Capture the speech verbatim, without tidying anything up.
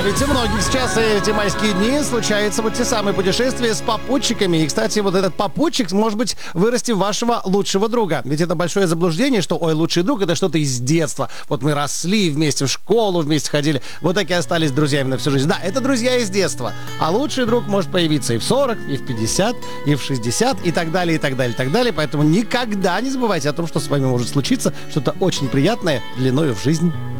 ведь у многих сейчас эти майские дни случаются вот те самые путешествия с попутчиками. И, кстати, вот этот попутчик может быть вырасти в вашего лучшего друга. Ведь это большое заблуждение, что, ой, лучший друг — это что-то из детства. Вот мы росли вместе в школу, вместе ходили, вот так и остались друзьями на всю жизнь. Да, это друзья из детства. А лучший друг может появиться и в сорок, и в пятьдесят, и в шестьдесят, и так далее, и так далее, и так далее. Поэтому никогда не забывайте о том, что с вами может случиться что-то очень приятное длиною в жизнь.